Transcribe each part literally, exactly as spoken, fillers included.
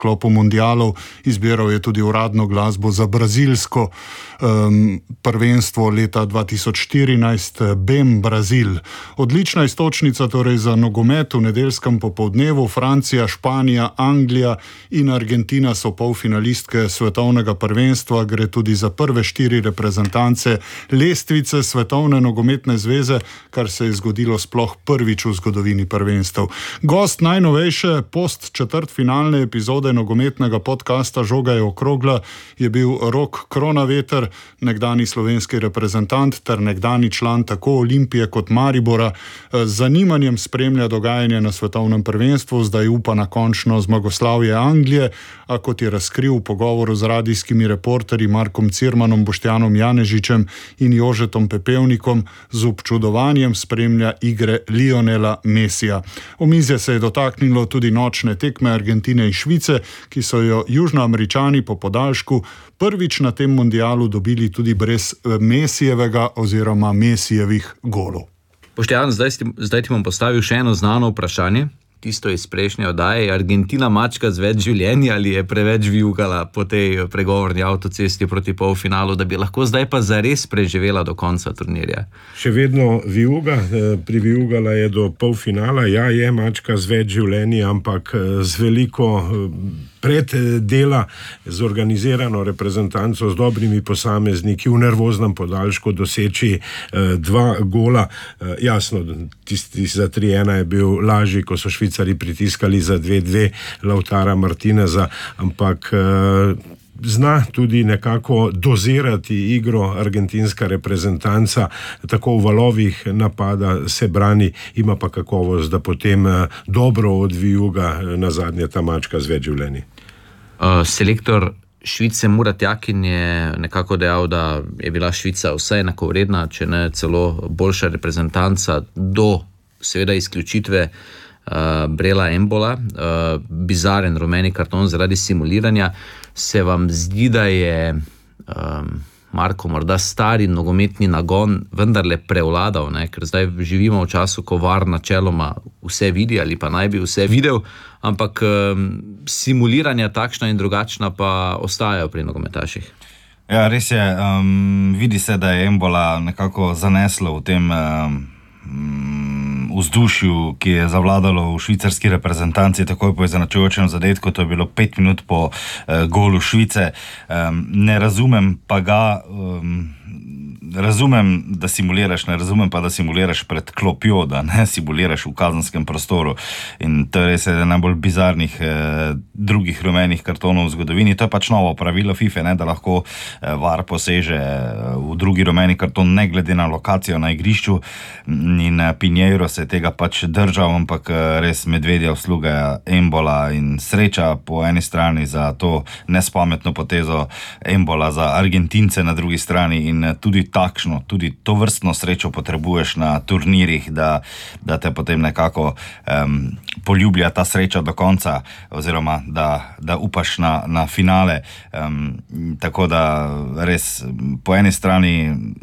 sklopu mundialov. Izbiral je tudi uradno glasbo za brazilsko um, prvenstvo leta dva tisoč štirinajst, Bem Brazil. Odlična istočnica torej za nogomet v nedeljskem popoldnevu. Francija, Španija, Anglija in Argentina so polfinalistke svetovnega prvenstva. Gre tudi za prve štiri reprezentance lestvice Svetovne nogometne zveze, kar se je zgodilo sploh prvič v zgodovini prvenstev. Gost najnovejše post četrtfinalne epizode nogometnega podcasta Žoga je okrogla je bil Rok Kronaveter, nekdani slovenski reprezentant ter nekdani član tako Olimpije kot Maribora. Z zanimanjem spremlja dogajanje na svetovnem prvenstvu, zdaj upa na končno zmagoslavje Anglije, a kot je razkril v pogovoru z radijskimi reporterji Markom Cirmanom, Boštjanom Janežičem in Jožetom Pepevnikom, z občudovanjem spremlja igre Lionela Messija. Omizje se je dotaknilo tudi nočne tekme Argentine in Švice, ki so jo Južnoameričani po podaljšku prvič na tem mundialu dobili tudi brez Messijevega oziroma Messijevih golov. Boštjan, zdaj, zdaj ti bom postavil še eno znano vprašanje. Tisto iz prejšnje oddaje, je Argentina mačka z več življenja ali je preveč vijugala po tej pregovorni avtocesti proti polfinalu, da bi lahko zdaj pa zares preživela do konca turnirja? Še vedno vijuga, privijugala je do polfinala, ja, je mačka z več življenja, ampak z veliko preddela, z organizirano reprezentanco, z dobrimi posamezniki, v nervoznem podaljšku doseči eh, dva gola. Eh, jasno, tisti za tri ena je bil lažji, ko so Švicari pritiskali za dve dve Lautara Martineza, ampak eh, zna tudi nekako dozirati igro argentinska reprezentanca, tako v valovih napada se brani, ima pa kakovost, da potem dobro odvijuga nazadnje ta mačka z več življenji. Uh, selektor Švice Murat Jakin je nekako dejal, da je bila Švica vse enakovredna, če ne celo boljša reprezentanca do seveda izključitve uh, Brela Embola, uh, bizaren rumeni karton zaradi simuliranja. Se vam zdi, da je um, Marko morda stari nogometni nagon vendarle prevladal, ne? Ker zdaj živimo v času, ko V A R načeloma vse vidi ali pa naj bi vse videl, ampak um, simuliranja takšna in drugačna pa ostajajo pri nogometaših. Ja, res je. Um, vidi se, da je Embola nekako zaneslo v tem um, vzdušju, ki je zavladalo v švicarski reprezentanci takoj po izenačujočem zadetku. To je bilo pet minut po uh, golu Švice. Um, ne razumem pa ga, um, razumem, da simuliraš, ne razumem pa, da simuliraš pred klopjo, da ne simuliraš v kazenskem prostoru. In to je res eden najbolj bizarnih eh, drugih rumenih kartonov v zgodovini. To je pač novo pravilo FIFA, ne, da lahko eh, V A R poseže v drugi rumeni karton, ne glede na lokacijo na igrišču. In eh, Pinheiro se je tega pač držal, ampak eh, res medvedja usluga Embola in sreča po eni strani za to nespametno potezo Embola za Argentince na drugi strani in eh, tudi takšno, tudi to vrstno srečo potrebuješ na turnirjih, da, da te potem nekako um, poljublja ta sreča do konca, oziroma da, da upaš na, na finale. Um, tako da res po eni strani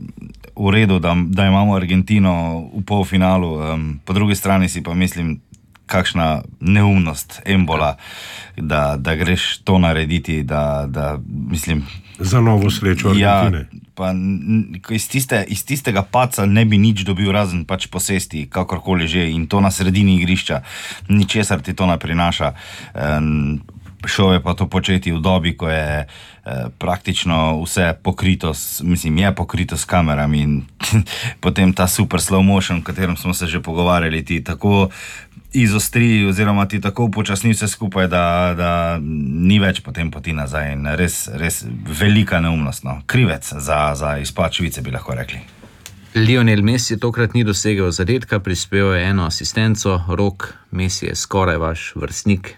v redu, da, da imamo Argentino v polfinalu, um, po drugi strani si pa mislim, kakšna neumnost Embola, da, da greš to narediti, da, da mislim... Za novo srečo Argentine. Ja, pa iz, tiste, iz tistega paca ne bi nič dobil razen pač posesti, kakorkoli že, in to na sredini igrišča. Ničesar ti to ne prinaša. Um, šel je pa to početi v dobi, ko je eh, praktično vse pokrito, s, mislim, je pokrito s kamerami in potem ta super slow motion, o katerem smo se že pogovarjali, ti tako izostri oziroma ti tako upočasni vse skupaj, da, da ni več potem poti nazaj in res, res velika neumnost, no. Krivec za, za izpad Švice, bi lahko rekli. Lionel Messi tokrat ni dosegel zadetka, prispel je eno asistenco. Rok, Messi je skoraj vaš vrstnik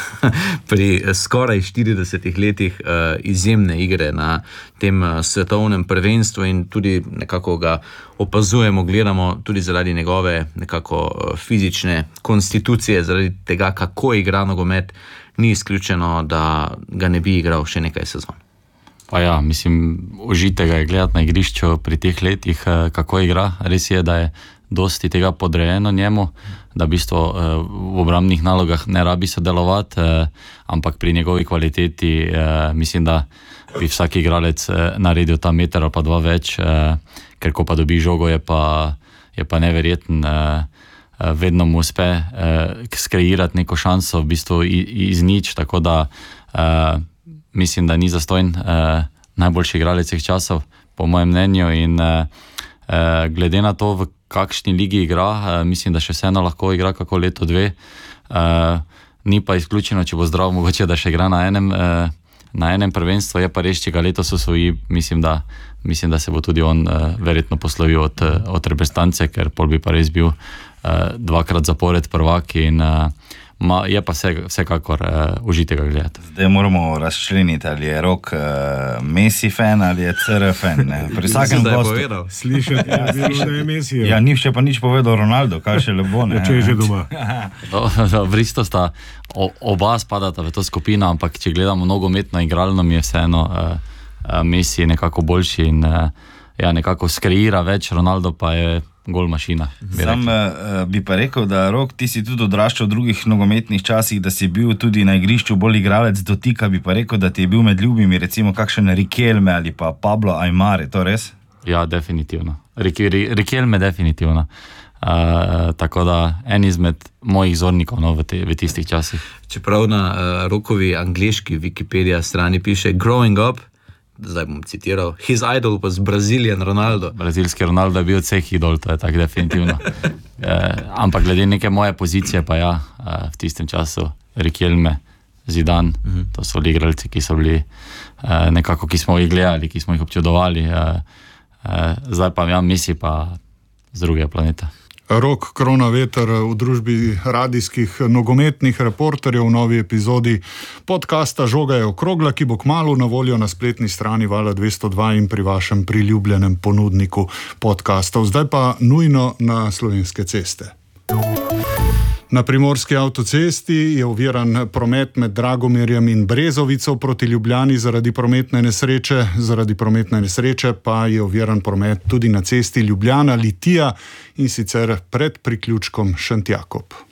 pri skoraj štiridesetih letih izjemne igre na tem svetovnem prvenstvu in tudi nekako ga opazujemo, gledamo tudi zaradi njegove nekako fizične konstitucije, zaradi tega, kako igra nogomet, ni izključeno, da ga ne bi igral še nekaj sezon. Pa ja, mislim, užitega je gledati na igrišču pri teh letih, kako igra. Res je, da je dosti tega podrejeno njemu, da v bistvu uh, v obrambnih nalogah ne rabi sodelovati, uh, ampak pri njegovi kvaliteti uh, mislim, da bi vsak igralec uh, naredil ta meter ali pa dva več, uh, ker ko pa dobi žogo, je pa, je pa neverjeten. Uh, vedno mu uspe uh, skreirati neko šanso v bistvu iz, iz nič, tako da uh, mislim, da ni zastojen uh, najboljši igralec vseh časov, po mojem mnenju, in uh, uh, glede na to, v kakšni ligi igra, uh, mislim, da še vseeno lahko igra kako leto, dve. Uh, ni pa izključeno, če bo zdrav, mogoče, da še igra na enem, uh, na enem prvenstvu, je pa res, če ga letos osvoji, mislim, da, mislim, da se bo tudi on uh, verjetno poslovil od, od reprezentance, ker pol bi pa res bil Uh, dvakrat zapored prvak in uh, ma, je pa vse, vsekakor uh, užitek ga gledati. Zdaj moramo razčleniti, ali je Rok uh, Messi fan ali je C R fan. Ne? Pri vsakem gostu slišati, ja, bilo, da je Messi. Ja, ni še pa nič povedal Ronaldo, kaj še lepo, ne? Ja, če je že doma. Vristo sta, o, oba spadata v to skupino, ampak če gledamo nogometno igralno, mi je vseeno uh, uh, Messi nekako boljši in uh, ja, nekako skreira več, Ronaldo pa je gol mašina. Bi Sam uh, bi pa rekel, da Rok, ti si tudi odraščal v drugih nogometnih časih, da si bil tudi na igrišču bolj igralec dotika, bi pa rekel, da ti je bil med ljubimi, recimo kakšen Riquelme ali pa Pablo Aimar, je to res? Ja, definitivno. Riquelme definitivno. Uh, tako da en izmed mojih zornikov no, v, te, v tistih časih. Čeprav na uh, Rokovi angliški Wikipedia strani piše growing up, zdaj bom citiral, his idol was Brazilian Ronaldo. Brazilski Ronaldo je bil od vseh idol, to je tako definitivno. e, ampak glede neke moje pozicije pa ja, v tistem času Riquelme, Zidane, mm-hmm. to so igralci, ki so bili nekako, ki smo jih gledali, ki smo jih občudovali. E, e, zdaj pa ja, Messi pa z drugega planeta. Rok Kronaveter v družbi radijskih nogometnih reporterjev v novi epizodi podcasta Žoga je okrogla, ki bo kmalu na voljo na spletni strani Vala dvesto dva in pri vašem priljubljenem ponudniku podcastov. Zdaj pa nujno na slovenske ceste. Na primorski avtocesti je oviran promet med Dragomirjem in Brezovico proti Ljubljani zaradi prometne nesreče. Zaradi prometne nesreče pa je oviran promet tudi na cesti Ljubljana-Litija in sicer pred priključkom Šentjakob.